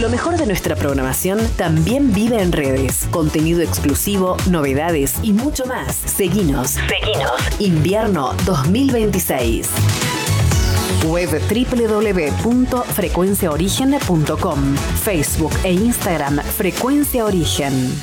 Lo mejor de nuestra programación también vive en redes. Contenido exclusivo, novedades y mucho más. Seguinos. Invierno 2026. Web www.frecuenciaorigen.com. Facebook e Instagram Frecuencia Origen.